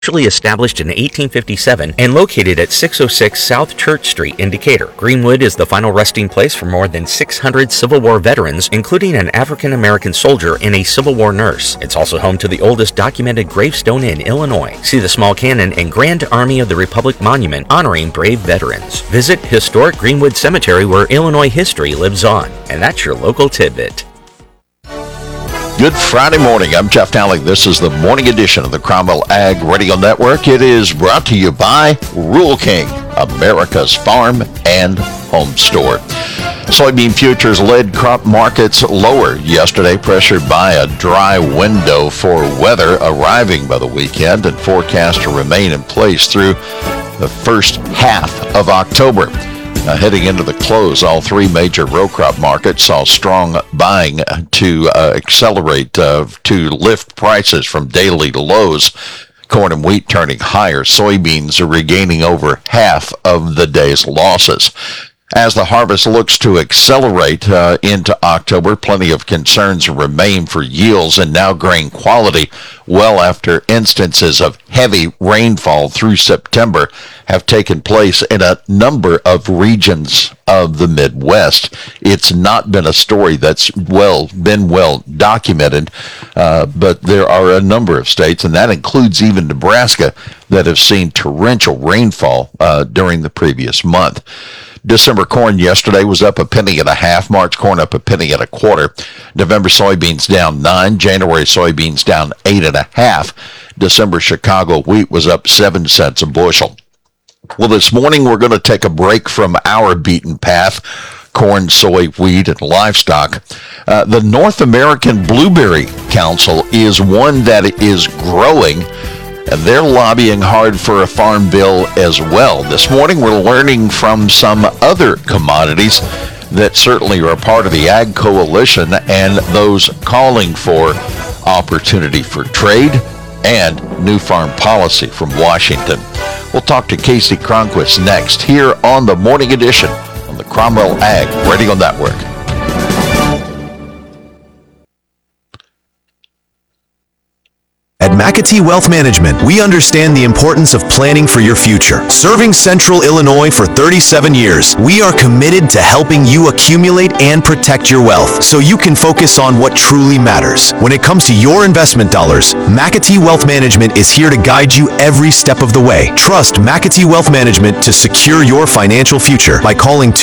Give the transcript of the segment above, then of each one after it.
Officially established in 1857 and located at 606 South Church Street in Decatur. Greenwood is the final resting place for more than 600 Civil War veterans, including an African-American soldier and a Civil War nurse. It's also home to the oldest documented gravestone in Illinois. See the small cannon and Grand Army of the Republic monument honoring brave veterans. Visit historic Greenwood Cemetery, where Illinois history lives on. And that's your local tidbit. Good Friday morning. I'm Jeff Dowling. This is the morning edition of the Cromwell Ag Radio Network. It is brought to you by Rural King, America's farm and home store. Soybean futures led crop markets lower yesterday, pressured by a dry window for weather arriving by the weekend and forecast to remain in place through the first half of October. Heading into the close, all three major row crop markets saw strong buying to accelerate to lift prices from daily lows. Corn and wheat turning higher. Soybeans are regaining over half of the day's losses. As the harvest looks to accelerate into October, plenty of concerns remain for yields and now grain quality, well after instances of heavy rainfall through September have taken place in a number of regions of the Midwest. It's not been a story that's been well documented, but there are a number of states, and that includes even Nebraska, that have seen torrential rainfall during the previous month. December corn yesterday was up 1.5 pennies. March corn up 1.25 pennies. November soybeans down 9. January soybeans down 8.5. December Chicago wheat was up 7 cents a bushel. Well, this morning we're going to take a break from our beaten path, corn, soy, wheat, and livestock. The North American Blueberry Council is one that is growing, and they're lobbying hard for a farm bill as well. This morning, we're learning from some other commodities that certainly are a part of the Ag Coalition and those calling for opportunity for trade and new farm policy from Washington. We'll talk to Casey Cronquist next here on the Morning Edition on the Cromwell Ag Radio Network. At McAtee Wealth Management, we understand the importance of planning for your future. Serving Central Illinois for 37 years, we are committed to helping you accumulate and protect your wealth so you can focus on what truly matters. When it comes to your investment dollars, McAtee Wealth Management is here to guide you every step of the way. Trust McAtee Wealth Management to secure your financial future by calling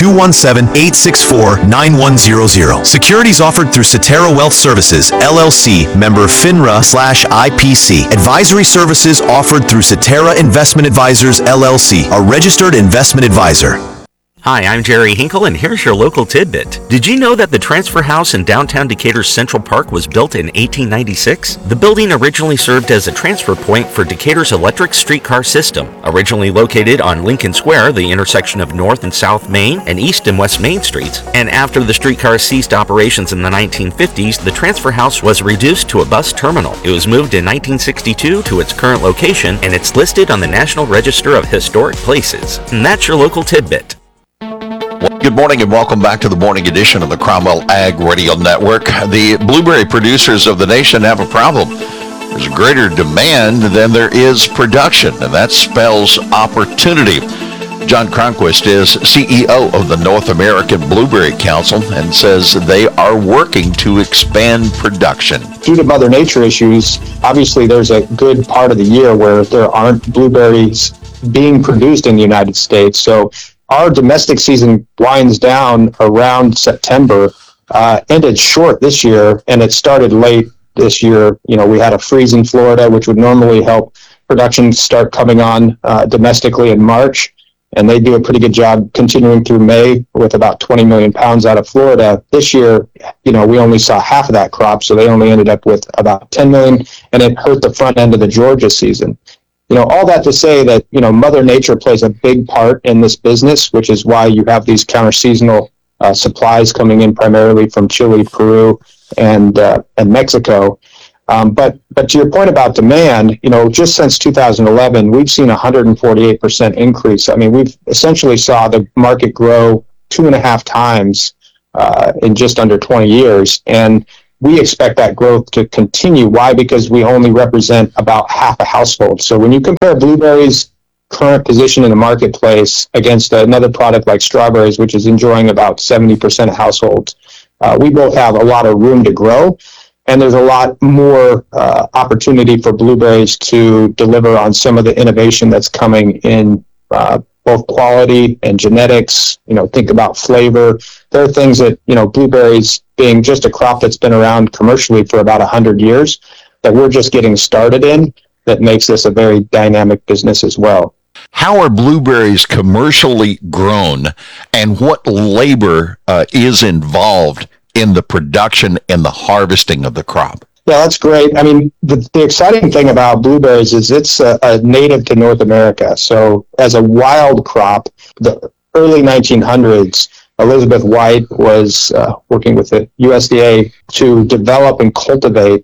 217-864-9100. Securities offered through Cetera Wealth Services, LLC, member FINRA/IP. Advisory services offered through Cetera Investment Advisors, LLC, a registered investment advisor. Hi, I'm Jerry Hinkle, and here's your local tidbit. Did you know that the Transfer House in downtown Decatur's Central Park was built in 1896? The building originally served as a transfer point for Decatur's electric streetcar system. Originally located on Lincoln Square, the intersection of North and South Main and East and West Main Streets, and after the streetcars ceased operations in the 1950s, the Transfer House was reduced to a bus terminal. It was moved in 1962 to its current location, and it's listed on the National Register of Historic Places. And that's your local tidbit. Well, good morning and welcome back to the morning edition of the Cromwell Ag Radio Network. The blueberry producers of the nation have a problem. There's greater demand than there is production, and that spells opportunity. John Cronquist is CEO of the North American Blueberry Council and says they are working to expand production. Due to Mother Nature issues, obviously there's a good part of the year where there aren't blueberries being produced in the United States. So our domestic season winds down around September, ended short this year, and it started late this year. You know, we had a freeze in Florida, which would normally help production start coming on domestically in March, and they do a pretty good job continuing through May with about 20 million pounds out of Florida. This year, you know, we only saw half of that crop, so they only ended up with about 10 million, and it hurt the front end of the Georgia season. You know, all that to say that, you know, Mother Nature plays a big part in this business, which is why you have these counter-seasonal supplies coming in primarily from Chile, Peru, and Mexico. But to your point about demand, you know, just since 2011, we've seen a 148% increase. I mean, we've essentially saw the market grow 2.5 times in just under 20 years. And we expect that growth to continue. Why? Because we only represent about half a household. So when you compare blueberries' current position in the marketplace against another product like strawberries, which is enjoying about 70% of households, we both have a lot of room to grow. And there's a lot more opportunity for blueberries to deliver on some of the innovation that's coming in both quality and genetics. Think about flavor. There are things that, blueberries being just a crop that's been around commercially for about 100 years, that we're just getting started in, that makes this a very dynamic business as well. How are blueberries commercially grown, and what labor is involved in the production and the harvesting of the crop? Yeah, that's great. I mean, the exciting thing about blueberries is it's a native to North America. So as a wild crop, the early 1900s, Elizabeth White was working with the USDA to develop and cultivate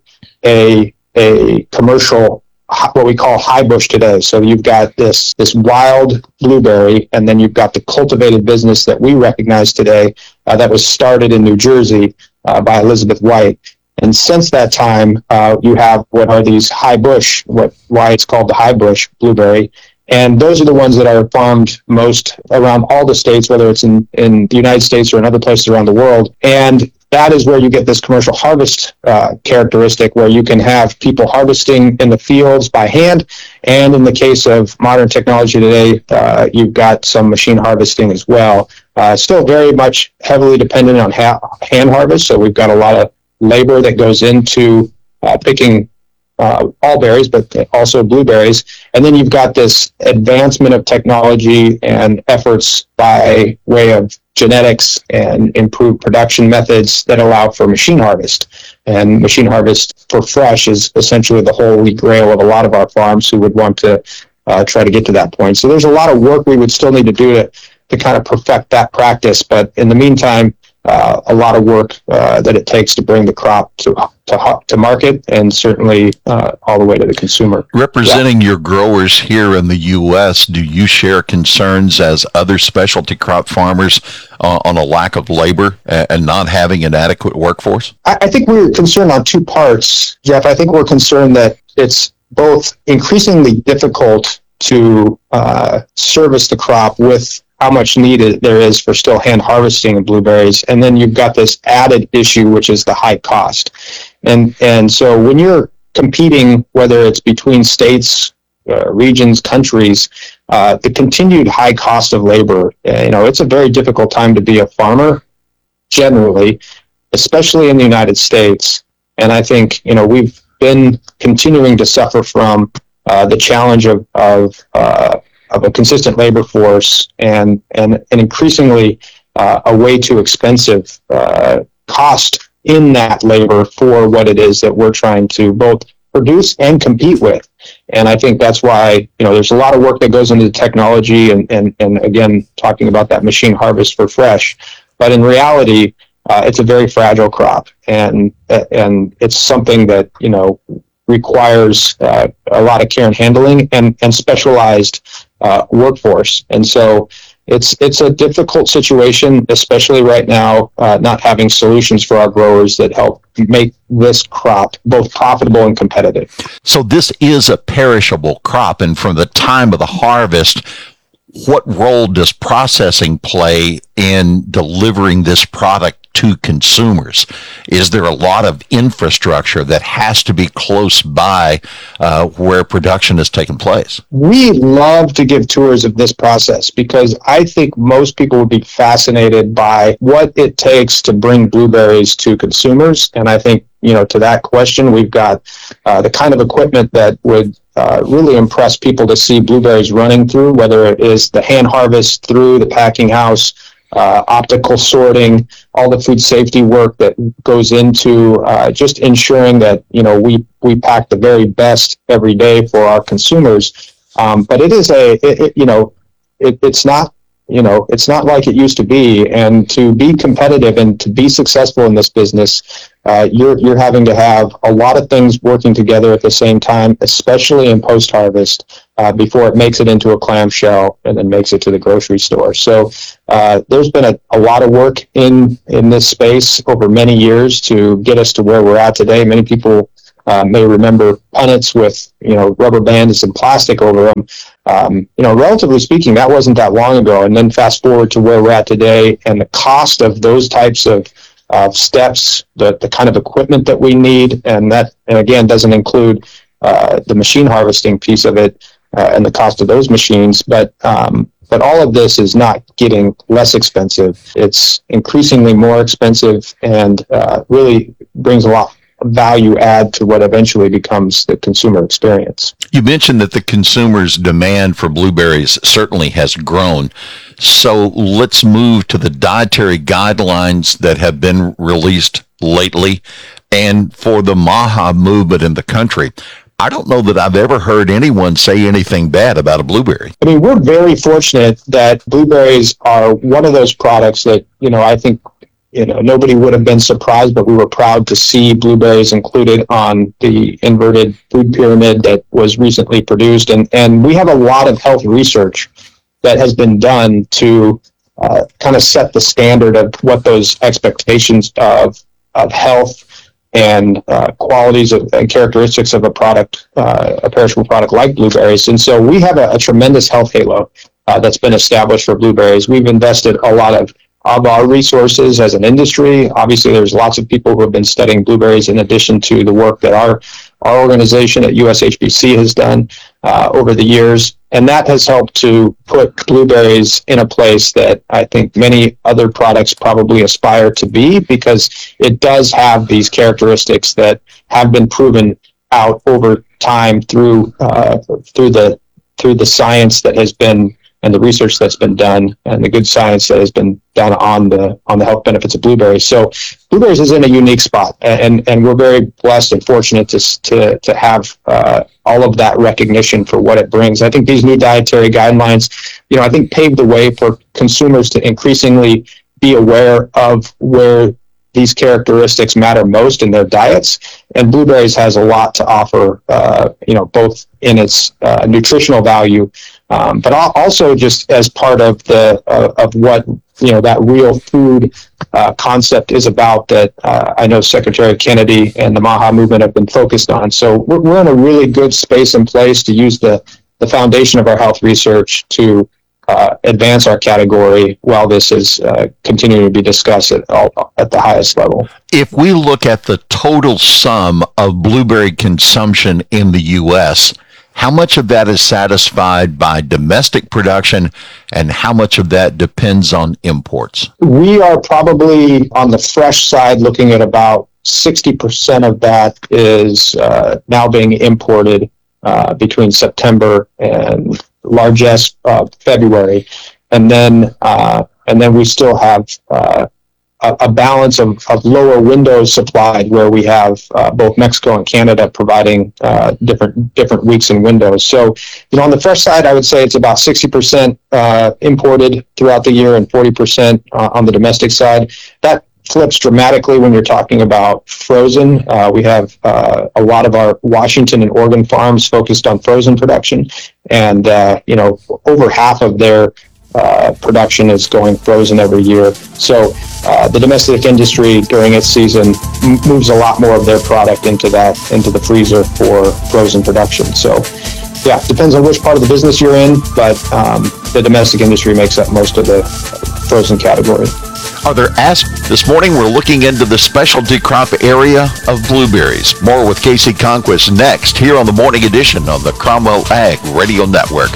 a commercial, what we call high bush today. So you've got this wild blueberry, and then you've got the cultivated business that we recognize today that was started in New Jersey by Elizabeth White. And since that time, you have what are these high bush, why it's called the high bush blueberry. And those are the ones that are farmed most around all the states, whether it's in the United States or in other places around the world. And that is where you get this commercial harvest characteristic, where you can have people harvesting in the fields by hand. And in the case of modern technology today, you've got some machine harvesting as well. Still very much heavily dependent on hand harvest. So we've got a lot of labor that goes into picking all berries, but also blueberries. And then you've got this advancement of technology and efforts by way of genetics and improved production methods that allow for machine harvest. And machine harvest for fresh is essentially the holy grail of a lot of our farms who would want to try to get to that point. So there's a lot of work we would still need to do to kind of perfect that practice. But in the meantime, a lot of work that it takes to bring the crop to market, and certainly all the way to the consumer. Representing your growers here in the U.S., do you share concerns as other specialty crop farmers on a lack of labor and not having an adequate workforce? I think we're concerned on two parts, Jeff. I think we're concerned that it's both increasingly difficult to service the crop with how much need there is for still hand harvesting of blueberries. And then you've got this added issue, which is the high cost. And so when you're competing, whether it's between states, regions, countries, the continued high cost of labor, it's a very difficult time to be a farmer generally, especially in the United States. And I think, we've been continuing to suffer from the challenge of a consistent labor force and an increasingly a way too expensive cost in that labor for what it is that we're trying to both produce and compete with. And I think that's why, there's a lot of work that goes into the technology and again, talking about that machine harvest for fresh. But in reality, it's a very fragile crop, and it's something that, requires a lot of care and handling and specialized workforce. And so it's a difficult situation, especially right now, not having solutions for our growers that help make this crop both profitable and competitive. So this is a perishable crop, and from the time of the harvest, what role does processing play in delivering this product to consumers? Is there a lot of infrastructure that has to be close by where production is taking place? We love to give tours of this process because I think most people would be fascinated by what it takes to bring blueberries to consumers. And I think, to that question, we've got the kind of equipment that would really impress people to see blueberries running through, whether it is the hand harvest through the packing house, optical sorting, all the food safety work that goes into just ensuring that we pack the very best every day for our consumers. But it is it's not it's not like it used to be. And to be competitive and to be successful in this business, you're having to have a lot of things working together at the same time, especially in post-harvest. before it makes it into a clamshell and then makes it to the grocery store. So there's been a lot of work in this space over many years to get us to where we're at today. Many people may remember punnets with, rubber bands and plastic over them. Relatively speaking, that wasn't that long ago. And then fast forward to where we're at today, and the cost of those types of steps, the kind of equipment that we need, and again, doesn't include the machine harvesting piece of it and the cost of those machines. But all of this is not getting less expensive. It's increasingly more expensive, and really brings a lot value add to what eventually becomes the consumer experience. You mentioned that the consumer's demand for blueberries certainly has grown. So let's move to the dietary guidelines that have been released lately and for the MAHA movement in the country. I don't know that I've ever heard anyone say anything bad about a blueberry. I mean, we're very fortunate that blueberries are one of those products that, I think, nobody would have been surprised, but we were proud to see blueberries included on the inverted food pyramid that was recently produced. And we have a lot of health research that has been done to kind of set the standard of what those expectations of health and qualities and characteristics of a product, a perishable product like blueberries. And so we have a tremendous health halo that's been established for blueberries. We've invested a lot of our resources as an industry. Obviously, there's lots of people who have been studying blueberries in addition to the work that our organization at USHBC has done over the years. And that has helped to put blueberries in a place that I think many other products probably aspire to be, because it does have these characteristics that have been proven out over time through the science that has been, and the research that's been done, and the good science that has been done on the health benefits of blueberries. So blueberries is in a unique spot, and we're very blessed and fortunate to have all of that recognition for what it brings. I think these new dietary guidelines, I think paved the way for consumers to increasingly be aware of where these characteristics matter most in their diets. And blueberries has a lot to offer, both in its nutritional value, but also just as part of of what that real food concept is about, that I know Secretary Kennedy and the MAHA movement have been focused on. So we're in a really good space and place to use the foundation of our health research to advance our category while this is continuing to be discussed at the highest level. If we look at the total sum of blueberry consumption in the U.S., how much of that is satisfied by domestic production, and how much of that depends on imports? We are probably on the fresh side looking at about 60% of that is now being imported between September and largest February, and then we still have a balance of lower windows supplied, where we have both Mexico and Canada providing different weeks and windows. So, on the fresh side, I would say it's about 60% imported throughout the year and 40% on the domestic side. That flips dramatically when you're talking about frozen. We have a lot of our Washington and Oregon farms focused on frozen production, and over half of their production is going frozen every year. So the domestic industry during its season moves a lot more of their product into the freezer for frozen production. So yeah, depends on which part of the business you're in, but the domestic industry makes up most of the frozen category. This morning we're looking into the specialty crop area of blueberries. More with Casey Conquest next here on the Morning Edition on the Cromwell Ag Radio Network.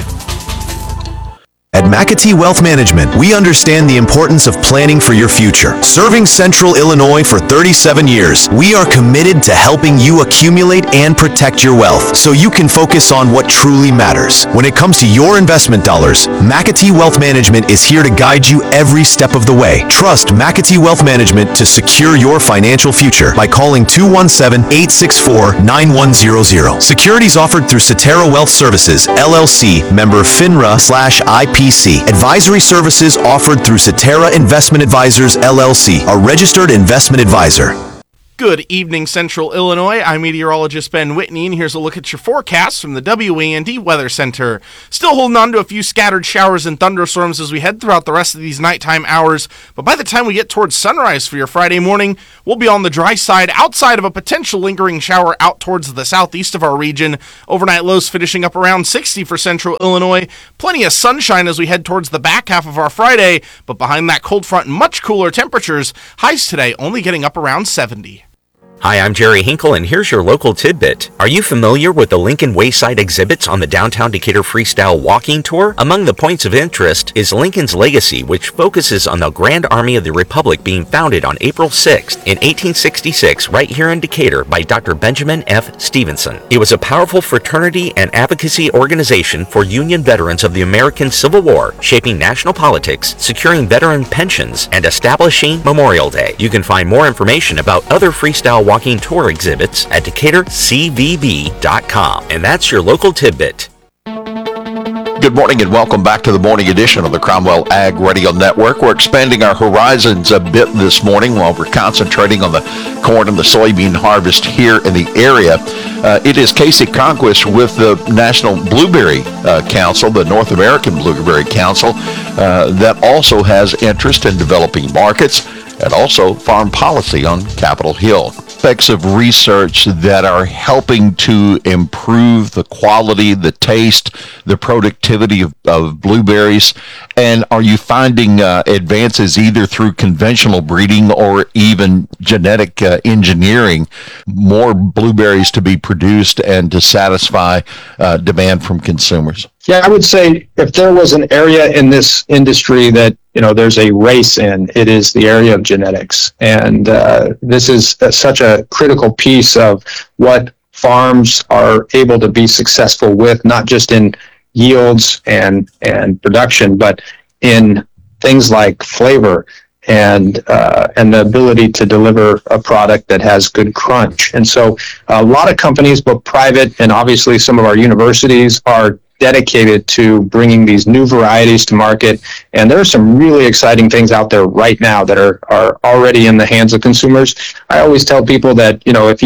At McAtee Wealth Management, we understand the importance of planning for your future. Serving Central Illinois for 37 years, we are committed to helping you accumulate and protect your wealth so you can focus on what truly matters. When it comes to your investment dollars, McAtee Wealth Management is here to guide you every step of the way. Trust McAtee Wealth Management to secure your financial future by calling 217-864-9100. Securities offered through Cetera Wealth Services, LLC, member FINRA/IPC. Advisory services offered through Cetera Investment Advisors, LLC, a registered investment advisor. Good evening, Central Illinois. I'm meteorologist Ben Whitney, and here's a look at your forecast from the WAND Weather Center. Still holding on to a few scattered showers and thunderstorms as we head throughout the rest of these nighttime hours, but by the time we get towards sunrise for your Friday morning, we'll be on the dry side outside of a potential lingering shower out towards the southeast of our region. Overnight lows finishing up around 60 for Central Illinois. Plenty of sunshine as we head towards the back half of our Friday, but behind that cold front, much cooler temperatures. Highs today only getting up around 70. Hi, I'm Jerry Hinkle, and here's your local tidbit. Are you familiar with the Lincoln Wayside exhibits on the Downtown Decatur Freestyle Walking Tour? Among the points of interest is Lincoln's legacy, which focuses on the Grand Army of the Republic being founded on April 6th in 1866 right here in Decatur by Dr. Benjamin F. Stevenson. It was a powerful fraternity and advocacy organization for Union veterans of the American Civil War, shaping national politics, securing veteran pensions, and establishing Memorial Day. You can find more information about other freestyle walking tour exhibits at DecaturCVB.com. And that's your local tidbit. Good morning and welcome back to the morning edition of the Cromwell Ag Radio Network. We're expanding our horizons a bit this morning while we're concentrating on the corn and the soybean harvest here in the area. It is Casey Conquest with the National Blueberry Council, the North American Blueberry Council, that also has interest in developing markets and also farm policy on Capitol Hill. Aspects of research that are helping to improve the quality, the taste, the productivity of blueberries? And are you finding advances either through conventional breeding or even genetic engineering, more blueberries to be produced and to satisfy demand from consumers? Yeah, I would say if there was an area in this industry that, there's a race in, it is the area of genetics. And this is such a critical piece of what farms are able to be successful with, not just in yields and production, but in things like flavor and the ability to deliver a product that has good crunch. And so a lot of companies, both private and obviously some of our universities, are dedicated to bringing these new varieties to market. And there are some really exciting things out there right now that are already in the hands of consumers. I always tell people that,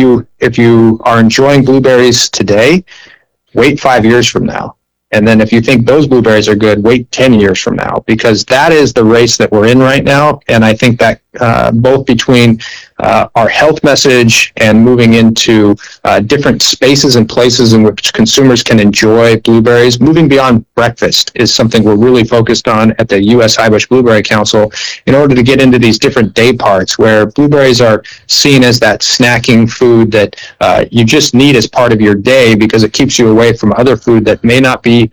if you are enjoying blueberries today, wait 5 years from now. And then if you think those blueberries are good, wait 10 years from now, because that is the race that we're in right now. And I think that both between our health message and moving into different spaces and places in which consumers can enjoy blueberries, moving beyond breakfast is something we're really focused on at the U.S. Highbush Blueberry Council in order to get into these different day parts where blueberries are seen as that snacking food that you just need as part of your day because it keeps you away from other food that may not be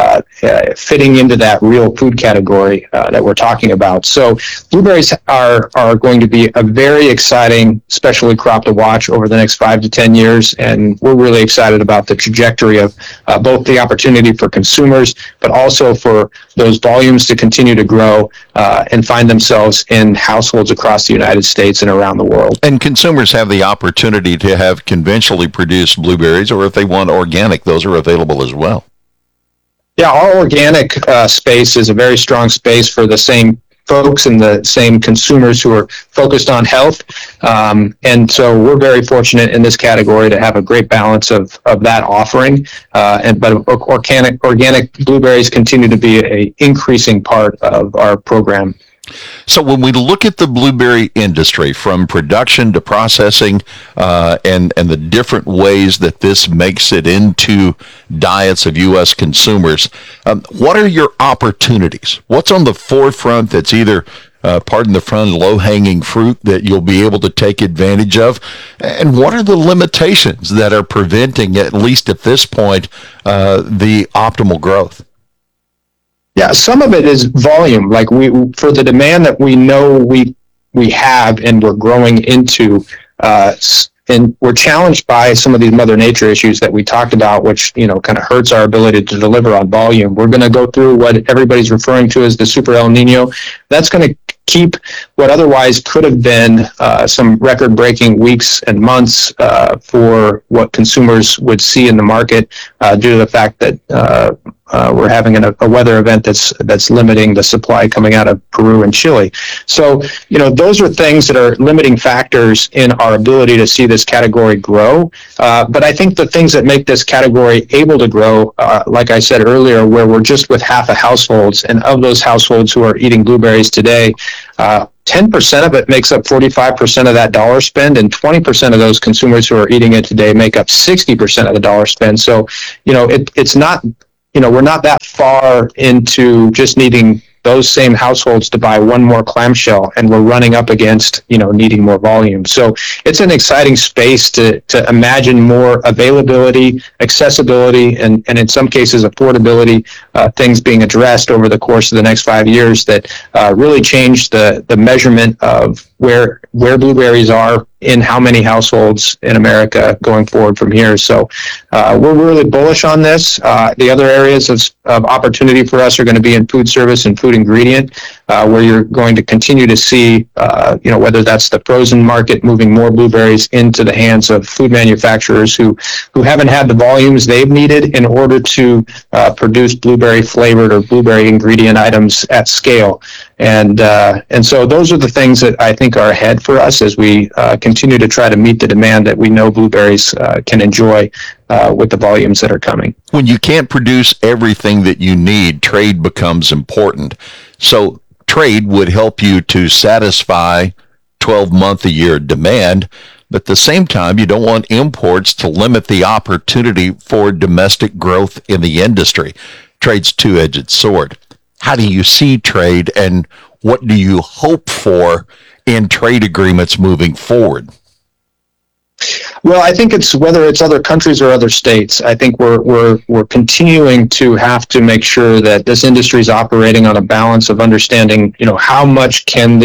fitting into that real food category that we're talking about. So blueberries are going to be a very exciting specialty crop to watch over the next 5 to 10 years, and we're really excited about the trajectory of both the opportunity for consumers, but also for those volumes to continue to grow and find themselves in households across the United States and around the world. And consumers have the opportunity to have conventionally produced blueberries, or if they want organic, those are available as well. Yeah, our organic space is a very strong space for the same folks and the same consumers who are focused on health. And so we're very fortunate in this category to have a great balance of that offering. But organic blueberries continue to be an increasing part of our program. So when we look at the blueberry industry, from production to processing, and the different ways that this makes it into diets of U.S. consumers, what are your opportunities? What's on the forefront that's either, pardon the fun, low-hanging fruit that you'll be able to take advantage of? And what are the limitations that are preventing, at least at this point, the optimal growth? Yeah, some of it is volume. Like for the demand that we know we have and we're growing into, and we're challenged by some of these Mother Nature issues that we talked about, which kind of hurts our ability to deliver on volume. We're going to go through what everybody's referring to as the Super El Nino. That's going to keep what otherwise could have been some record-breaking weeks and months for what consumers would see in the market due to the fact that we're having a weather event that's limiting the supply coming out of Peru and Chile. So, those are things that are limiting factors in our ability to see this category grow. But I think the things that make this category able to grow, like I said earlier, where we're just with half of households, and of those households who are eating blueberries today, 10% of it makes up 45% of that dollar spend, and 20% of those consumers who are eating it today make up 60% of the dollar spend. So, it's not, we're not that far into just needing those same households to buy one more clamshell, and we're running up against, needing more volume. So it's an exciting space to imagine more availability, accessibility, and in some cases affordability, things being addressed over the course of the next 5 years that really change the measurement of where blueberries are in how many households in America going forward from here. So we're really bullish on this. The other areas of opportunity for us are going to be in food service and food ingredient, where you're going to continue to see, whether that's the frozen market moving more blueberries into the hands of food manufacturers who haven't had the volumes they've needed in order to produce blueberry flavored or blueberry ingredient items at scale. And so those are the things that I think are ahead for us as we continue to try to meet the demand that we know blueberries can enjoy with the volumes that are coming. When you can't produce everything that you need, trade becomes important. So trade would help you to satisfy 12-month-a-year demand, but at the same time, you don't want imports to limit the opportunity for domestic growth in the industry. Trade's two-edged sword. How do you see trade, and what do you hope for in trade agreements moving forward? Well, I think it's whether it's other countries or other states. I think we're continuing to have to make sure that this industry is operating on a balance of understanding, how much can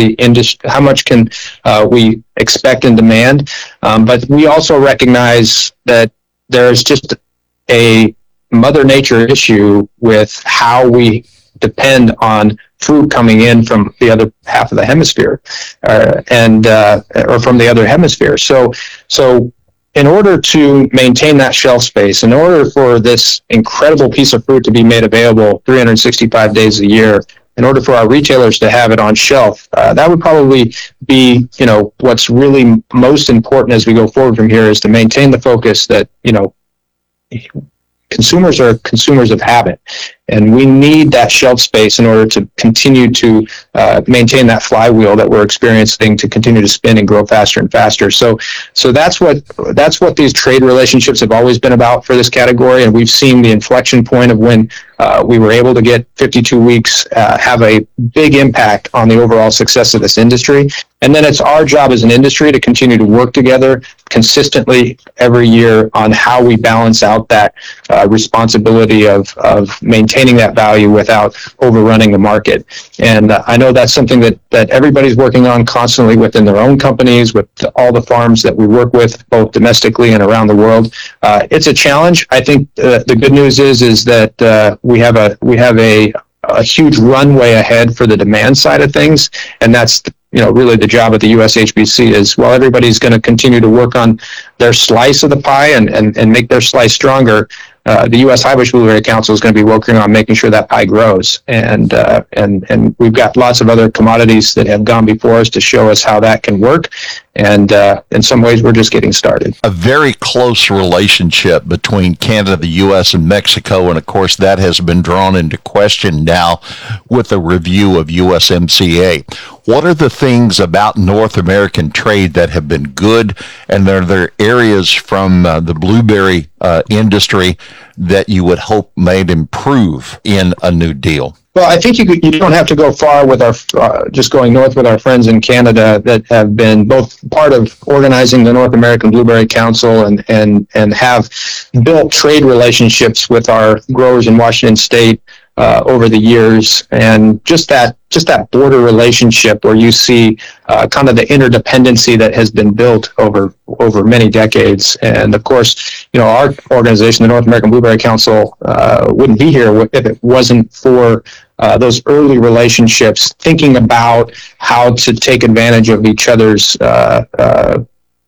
we expect and demand, but we also recognize that there's just a Mother Nature issue with how we depend on food coming in from the other half of the hemisphere, or from the other hemisphere. So in order to maintain that shelf space, in order for this incredible piece of fruit to be made available 365 days a year, in order for our retailers to have it on shelf, that would probably be, what's really most important as we go forward from here, is to maintain the focus that, consumers are consumers of habit, and we need that shelf space in order to continue to maintain that flywheel that we're experiencing to continue to spin and grow faster and faster. So that's what these trade relationships have always been about for this category, and we've seen the inflection point of when we were able to get 52 weeks have a big impact on the overall success of this industry. And then it's our job as an industry to continue to work together consistently every year on how we balance out that responsibility of maintaining that value without overrunning the market. And I know that's something that everybody's working on constantly within their own companies, with all the farms that we work with, both domestically and around the world. It's a challenge. I think the good news is that we have a huge runway ahead for the demand side of things, and that's really the job of the USHBC is, while everybody's going to continue to work on their slice of the pie and make their slice stronger, the U.S. Highbush Blueberry Council is going to be working on making sure that pie grows. And we've got lots of other commodities that have gone before us to show us how that can work. And in some ways, we're just getting started. A very close relationship between Canada, the U.S., and Mexico, and of course that has been drawn into question now with a review of USMCA. What are the things about North American trade that have been good, and are there areas from the blueberry industry that you would hope might improve in a new deal? Well, I think you don't have to go far with our just going north with our friends in Canada that have been both part of organizing the North American Blueberry Council and have built trade relationships with our growers in Washington State over the years, and just that border relationship where you see kind of the interdependency that has been built over many decades. And of course, our organization, the North American Blueberry Council, wouldn't be here if it wasn't for those early relationships, thinking about how to take advantage of each other's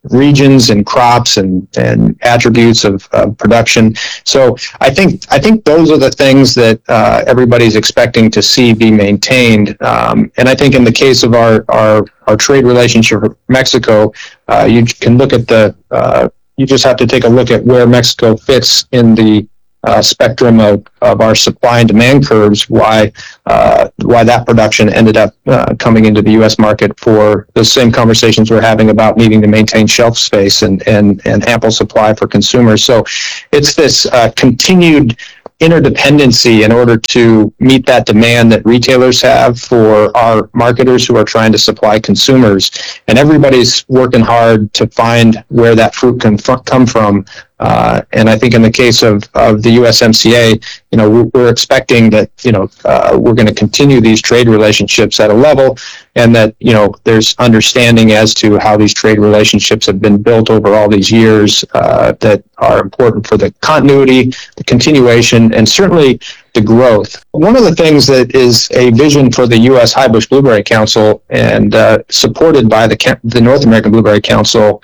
regions and crops and attributes of production. So I think those are the things that everybody's expecting to see be maintained. And I think in the case of our trade relationship with Mexico, you can look at you just have to take a look at where Mexico fits in the spectrum of our supply and demand curves, why that production ended up coming into the U.S. market for the same conversations we're having about needing to maintain shelf space and ample supply for consumers. So it's this continued interdependency in order to meet that demand that retailers have for our marketers who are trying to supply consumers. And everybody's working hard to find where that fruit can come from. And I think in the case of the USMCA, we're expecting that, we're going to continue these trade relationships at a level, and that, there's understanding as to how these trade relationships have been built over all these years that are important for the continuity, the continuation, and certainly the growth. One of the things that is a vision for the U.S. High Bush Blueberry Council and supported by the North American Blueberry Council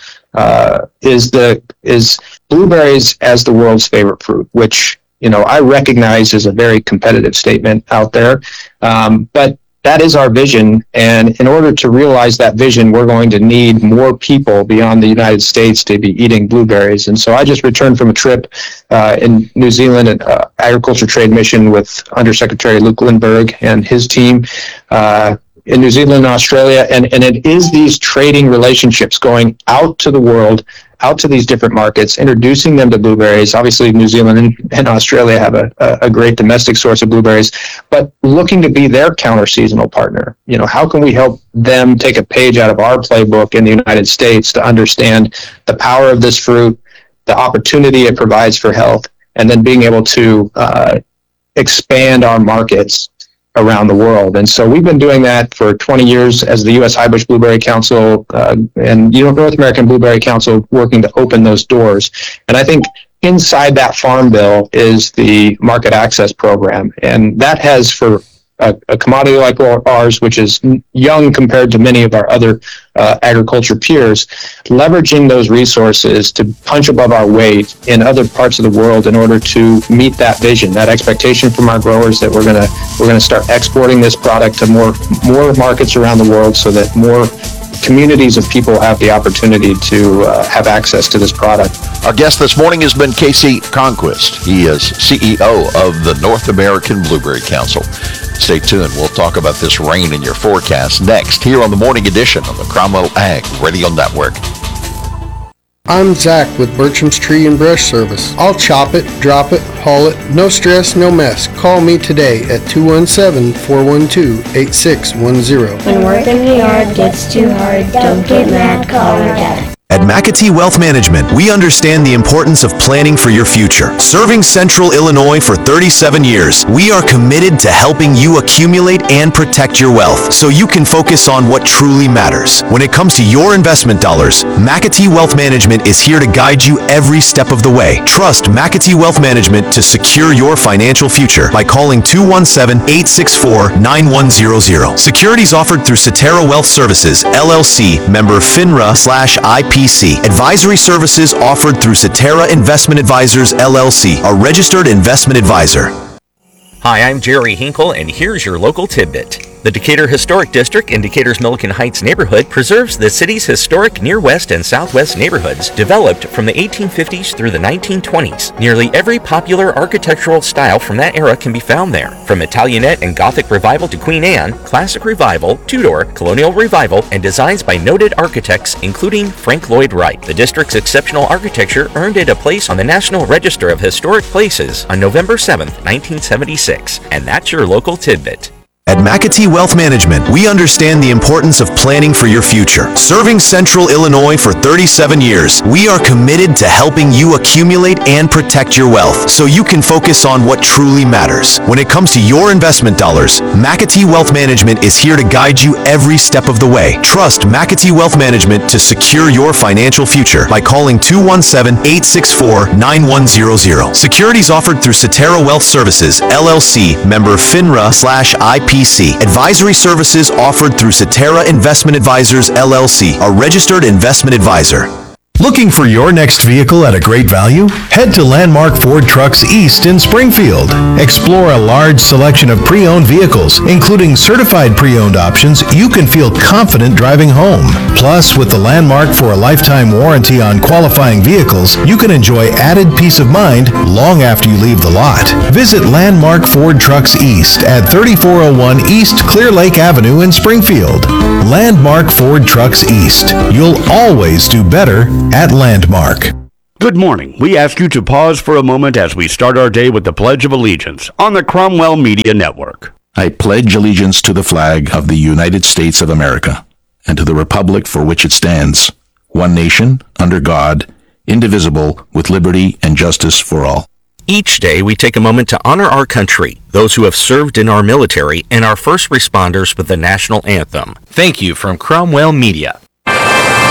is blueberries as the world's favorite fruit, which, I recognize is a very competitive statement out there. But that is our vision. And in order to realize that vision, we're going to need more people beyond the United States to be eating blueberries. And so I just returned from a trip in New Zealand, an agriculture trade mission with Undersecretary Luke Lindbergh and his team. In New Zealand and Australia, and it is these trading relationships going out to the world, out to these different markets, introducing them to blueberries. Obviously, New Zealand and Australia have a great domestic source of blueberries, but looking to be their counter-seasonal partner. How can we help them take a page out of our playbook in the United States to understand the power of this fruit, the opportunity it provides for health, and then being able to expand our markets around the world. And so we've been doing that for 20 years as the U.S. High Bush Blueberry Council and North American Blueberry Council working to open those doors. And I think inside that farm bill is the market access program. And that has, for a commodity like ours, which is young compared to many of our other agriculture peers, leveraging those resources to punch above our weight in other parts of the world in order to meet that vision, that expectation from our growers that we're going to start exporting this product to more markets around the world, so that more communities of people have the opportunity to have access to this product. Our guest this morning has been Casey Conquest. He is CEO of the North American Blueberry Council. Stay tuned. We'll talk about this rain in your forecast next here on the Morning Edition of the Cromwell Ag Radio Network. I'm Zach with Bertram's Tree and Brush Service. I'll chop it, drop it, haul it, no stress, no mess. Call me today at 217-412-8610. When work in the yard gets too hard, don't get mad, call your dad. At McAtee Wealth Management, we understand the importance of planning for your future. Serving Central Illinois for 37 years, we are committed to helping you accumulate and protect your wealth so you can focus on what truly matters. When it comes to your investment dollars, McAtee Wealth Management is here to guide you every step of the way. Trust McAtee Wealth Management to secure your financial future by calling 217-864-9100. Securities offered through Cetera Wealth Services, LLC, member FINRA/IP. Advisory services offered through Cetera Investment Advisors, LLC, a registered investment advisor. Hi, I'm Jerry Hinkle, and here's your local tidbit. The Decatur Historic District in Decatur's Milliken Heights neighborhood preserves the city's historic near west and southwest neighborhoods developed from the 1850s through the 1920s. Nearly every popular architectural style from that era can be found there, from Italianate and Gothic Revival to Queen Anne, Classic Revival, Tudor, Colonial Revival, and designs by noted architects including Frank Lloyd Wright. The district's exceptional architecture earned it a place on the National Register of Historic Places on November 7, 1976. And that's your local tidbit. At McAtee Wealth Management, we understand the importance of planning for your future. Serving Central Illinois for 37 years, we are committed to helping you accumulate and protect your wealth so you can focus on what truly matters. When it comes to your investment dollars, McAtee Wealth Management is here to guide you every step of the way. Trust McAtee Wealth Management to secure your financial future by calling 217-864-9100. Securities offered through Cetera Wealth Services, LLC, member FINRA/IP. Advisory services offered through Cetera Investment Advisors, LLC, a registered investment advisor. Looking for your next vehicle at a great value? Head to Landmark Ford Trucks East in Springfield. Explore a large selection of pre-owned vehicles, including certified pre-owned options you can feel confident driving home. Plus, with the Landmark for a lifetime warranty on qualifying vehicles, you can enjoy added peace of mind long after you leave the lot. Visit Landmark Ford Trucks East at 3401 East Clear Lake Avenue in Springfield. Landmark Ford Trucks East. You'll always do better at Landmark. Good morning. We ask you to pause for a moment as we start our day with the Pledge of Allegiance on the Cromwell Media Network. I pledge allegiance to the flag of the United States of America and to the republic for which it stands, one nation, under God, indivisible, with liberty and justice for all. Each day, we take a moment to honor our country, those who have served in our military, and our first responders with the national anthem. Thank you from Cromwell Media.